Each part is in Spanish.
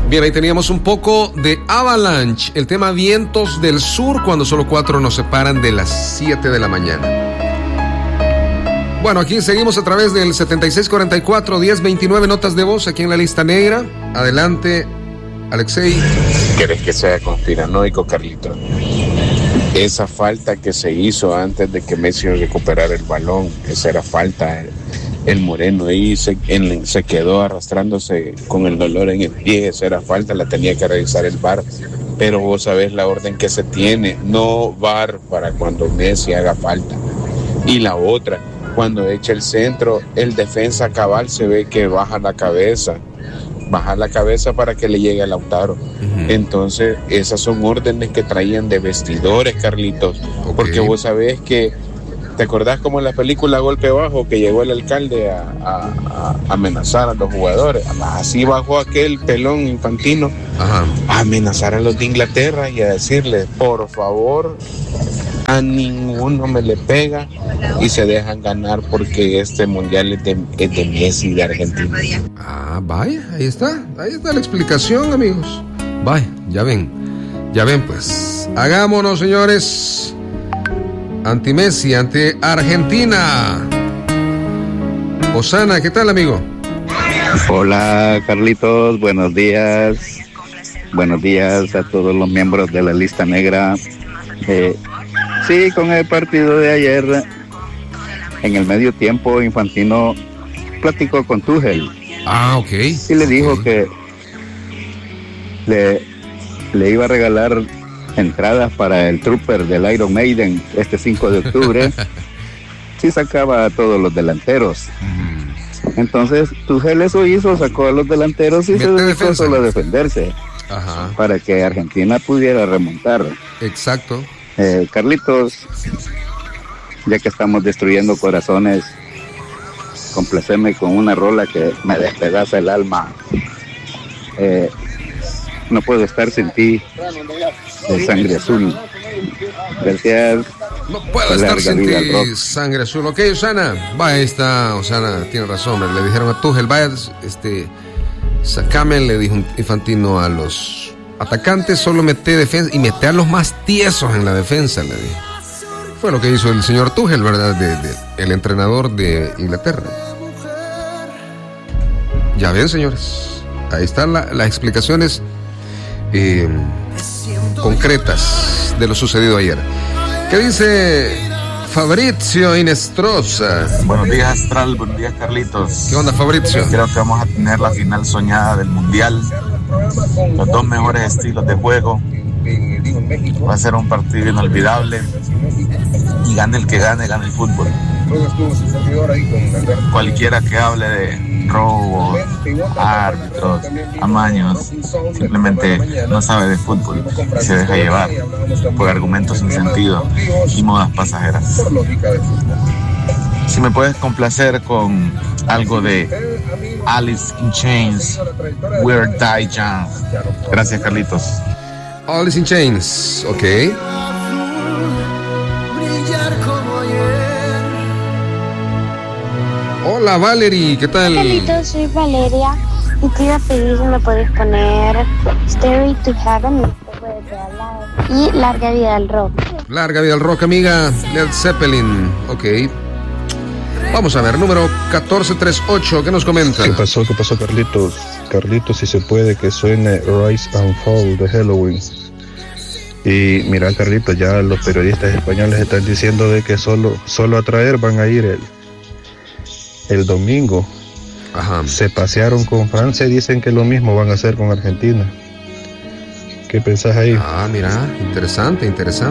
Bien, ahí teníamos un poco de Avalanche, el tema Vientos del Sur, cuando solo 4 nos separan de las 7 de la mañana. Bueno, aquí seguimos a través del 7644-1029, notas de voz aquí en la lista negra. Adelante, Alexei. ¿Quieres que sea conspiranoico, Carlito? Esa falta que se hizo antes de que Messi recuperara el balón, esa era falta. El Moreno ahí se quedó arrastrándose con el dolor en el pie, esa era falta, la tenía que revisar el VAR. Pero vos sabés la orden que se tiene, no VAR para cuando Messi haga falta. Y la otra, cuando echa el centro, el defensa cabal se ve que baja la cabeza para que le llegue a Lautaro. Entonces esas son órdenes que traían de vestidores, Carlitos, porque vos sabés que, ¿te acordás como en la película Golpe Bajo, que llegó el alcalde a amenazar a los jugadores? Así bajó aquel pelón Infantino a amenazar a los de Inglaterra y a decirles, por favor, a ninguno me le pega y se dejan ganar porque este mundial es de Messi, de Argentina. Vaya, ahí está la explicación, amigos. Vaya, ya ven pues. Hagámonos, señores, anti Messi, anti Argentina. Osana, ¿qué tal, amigo? Hola, Carlitos, buenos días. Buenos días a todos los miembros de la lista negra. Sí, con el partido de ayer, en el medio tiempo, Infantino platicó con Tuchel. Ok. Y le dijo que le iba a regalar entradas para el Trooper del Iron Maiden este 5 de octubre si sacaba a todos los delanteros. Entonces Tuchel eso hizo, sacó a los delanteros y se dedicó solo a defenderse para que Argentina pudiera remontar. Exacto. Carlitos, ya que estamos destruyendo corazones, complaceme con una rola que me despedaza el alma. No puedo estar sin ti, de Sangre Azul. Gracias. No puedo estar sin ti, Sangre Azul. Ok, Osana. Ahí está, Osana tiene razón. Le dijeron a Tuchel, vaya, sacame, le dijo Infantino a los atacantes, solo mete defensa y mete a los más tiesos en la defensa, le dijo. Fue lo que hizo el señor Tuchel, ¿verdad? El entrenador de Inglaterra. Ya ven, señores. Ahí están las explicaciones concretas de lo sucedido ayer. ¿Qué dice Fabrizio Inestrosa? Buenos días, Astral. Buenos días, Carlitos. ¿Qué onda, Fabrizio? Creo que vamos a tener la final soñada del Mundial. Los dos mejores estilos de juego. Va a ser un partido inolvidable. Y gane el que gane, gane el fútbol. Cualquiera que hable de robos, árbitros, amaños, simplemente no sabe de fútbol y se deja llevar por argumentos sin sentido y modas pasajeras. Si me puedes complacer con algo de Alice in Chains, We're Die Young. Gracias, Carlitos. Alice in Chains, ok. Hola, Valerie, ¿qué tal? Carlitos, soy Valeria y te iba a pedir si me puedes poner Stairway to Heaven y Larga Vida al Rock. Larga Vida al Rock, amiga. Led Zeppelin, ok. Vamos a ver, número 1438, ¿qué nos comenta? ¿Qué pasó, Carlitos? Carlitos, si se puede, que suene Rise and Fall de Halloween. Y mira, Carlitos, ya los periodistas españoles están diciendo de que solo a traer van a ir el domingo. Se pasearon con Francia y dicen que lo mismo van a hacer con Argentina. ¿Qué pensás ahí? Mira, interesante.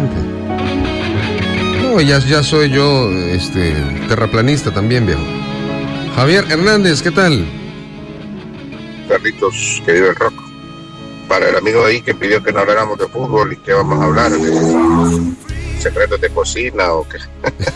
No, ya soy yo, terraplanista también, viejo. Javier Hernández, ¿qué tal? Carlitos, que vive el rock. Para el amigo de ahí que pidió que no habláramos de fútbol y que vamos a hablar de secretos de cocina o qué.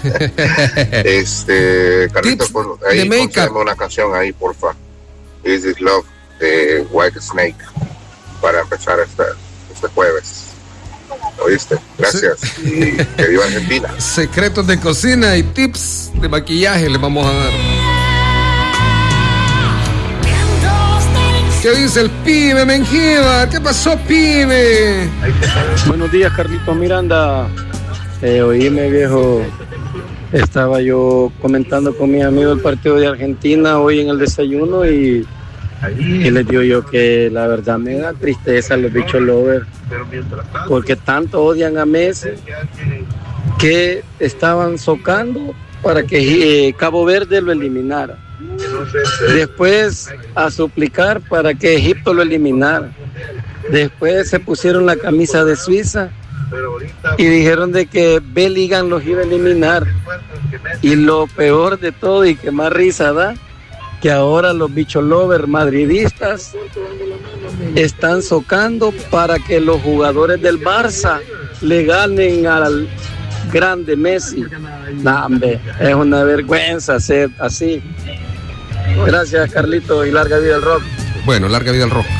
Carlitos, ahí ponemos una canción ahí, porfa. Is This Love de White Snake para empezar este jueves. ¿Oíste? Gracias. Y que viva Argentina. Secretos de cocina y tips de maquillaje les vamos a dar. ¿Qué dice el pibe Mengíbar? ¿Qué pasó, pibe? Buenos días, Carlitos Miranda. Oíme, viejo. Estaba yo comentando con mis amigos el partido de Argentina hoy en el desayuno y les digo yo que la verdad me da tristeza los bichos lovers, porque tanto odian a Messi que estaban socando para que Cabo Verde lo eliminara. Después a suplicar para que Egipto lo eliminara. Después se pusieron la camisa de Suiza y dijeron de que Bellingham los iba a eliminar. Y lo peor de todo y que más risa da, que ahora los bichos lovers madridistas están socando para que los jugadores del Barça le ganen al grande Messi. Nah, hombre, es una vergüenza ser así. Gracias, Carlito, y larga vida al rock. Bueno, larga vida al rock.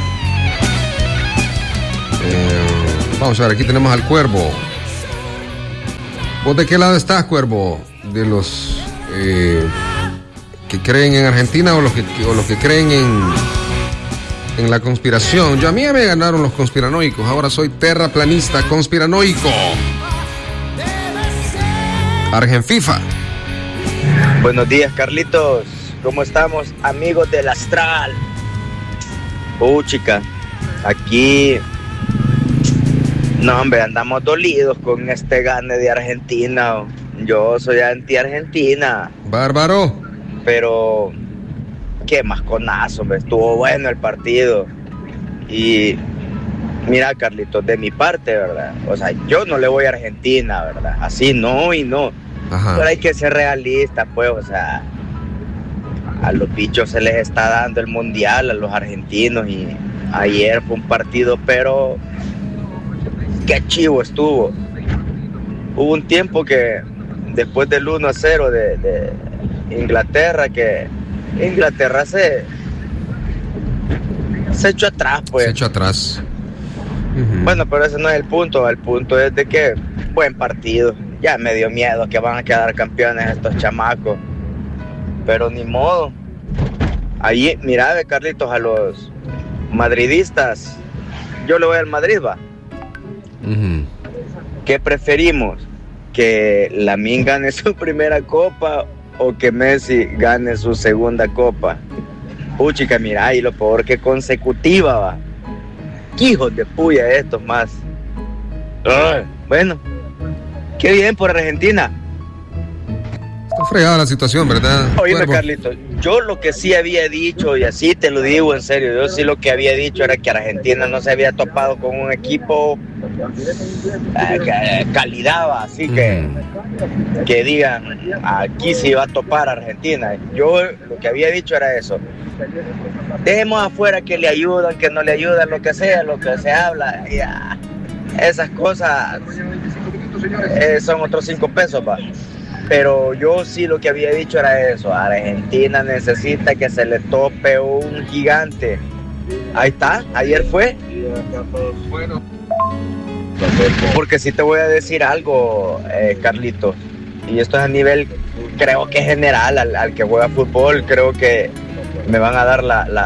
Vamos a ver, aquí tenemos al Cuervo. ¿Vos de qué lado estás, Cuervo? ¿De los que creen en Argentina o los que creen en la conspiración? A mí me ganaron los conspiranoicos, ahora soy terraplanista conspiranoico. Argenfifa. Buenos días, Carlitos. ¿Cómo estamos, amigos del Astral? Chica, aquí... No, hombre, andamos dolidos con este gane de Argentina. Yo soy anti-Argentina. Bárbaro. Pero... qué masconazo, hombre. Estuvo bueno el partido. Y... mira, Carlitos, de mi parte, ¿verdad? O sea, yo no le voy a Argentina, ¿verdad? Así no y no. Ajá. Pero hay que ser realista, pues, o sea... a los bichos se les está dando el mundial a los argentinos y ayer fue un partido, pero qué chivo estuvo. Hubo un tiempo que después del 1-0 de Inglaterra, que Inglaterra se echó atrás, pues. Se echó atrás. Uh-huh. Bueno, pero ese no es el punto es de que buen partido. Ya me dio miedo que van a quedar campeones estos chamacos. Pero ni modo. Ahí, mira, Carlitos, a los madridistas, yo le voy al Madrid, va. Uh-huh. ¿Qué preferimos? ¿Que Lamine gane su primera copa o que Messi gane su segunda copa? Chica, mira, y lo peor que consecutiva, va. Hijos de puya estos más. Bueno, qué bien por Argentina. Está fregada la situación, ¿verdad? Oíme, Carlitos, yo lo que sí había dicho, y así te lo digo en serio, yo sí lo que había dicho era que Argentina no se había topado con un equipo calidad, así que digan, aquí se iba a topar Argentina. Yo lo que había dicho era eso. Dejemos afuera que le ayudan, que no le ayudan, lo que sea, lo que se habla, ya. Esas cosas son otros 5 pesos, va. Pero yo sí lo que había dicho era eso. Argentina necesita que se le tope un gigante. Ahí está, ayer fue. Porque sí te voy a decir algo, Carlitos. Y esto es a nivel, creo que general, al que juega fútbol. Creo que me van a dar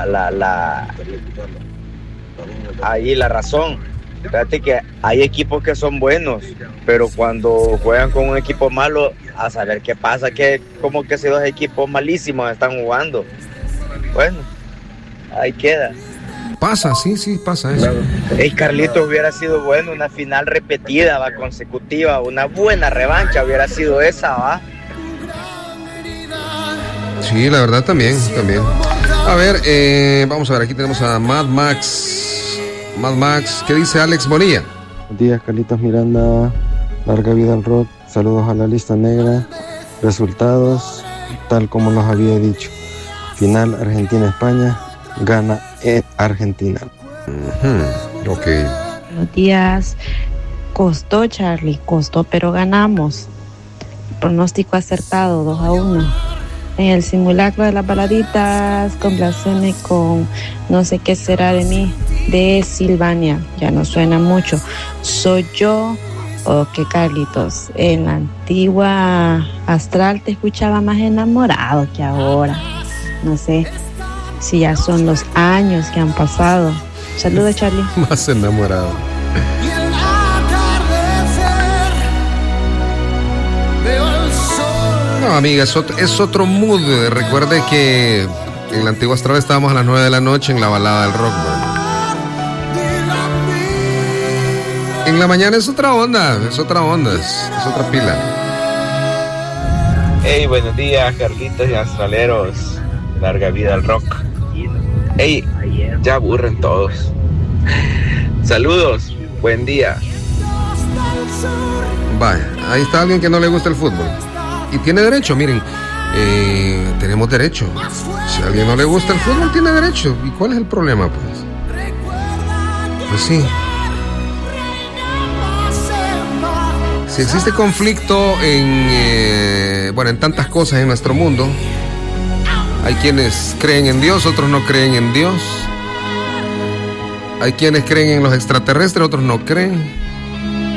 ahí la razón. Fíjate que hay equipos que son buenos, pero cuando juegan con un equipo malo, a saber qué pasa, que como que si 2 equipos malísimos están jugando. Bueno, ahí queda. Pasa, sí, pasa eso. El Carlitos hubiera sido bueno, una final repetida, va, consecutiva, una buena revancha hubiera sido esa, va. Sí, la verdad también. A ver, vamos a ver, aquí tenemos a Mad Max, ¿qué dice Alex Bonilla? Buenos días, Carlitos Miranda, larga vida al rock, saludos a la lista negra, resultados tal como los había dicho, final Argentina-España, gana Argentina. Ok. Buenos días, costó Charlie, pero ganamos, pronóstico acertado, 2-1. En el simulacro de las baladitas, complaceme con No sé qué será de mí, de Silvania. Ya no suena mucho. ¿Soy yo o qué, Carlitos? En la antigua Astral te escuchaba más enamorado que ahora. No sé. si ya son los años que han pasado. Saludos, Charlie. Más enamorado. No, amiga, es otro mood. Recuerde que en la antigua Astral estábamos a las 9 de la noche en la balada del rock, man. En la mañana es otra onda, es otra pila. Hey, buenos días, Carlitos y astraleros. Larga vida al rock. Hey, ya aburren todos. Saludos, buen día. Vaya, ahí está alguien que no le gusta el fútbol. Y tiene derecho, miren. Tenemos derecho. Si a alguien no le gusta el fútbol, tiene derecho. ¿Y cuál es el problema, pues? Pues sí. Si existe conflicto en tantas cosas en nuestro mundo, hay quienes creen en Dios, otros no creen en Dios. Hay quienes creen en los extraterrestres, otros no creen.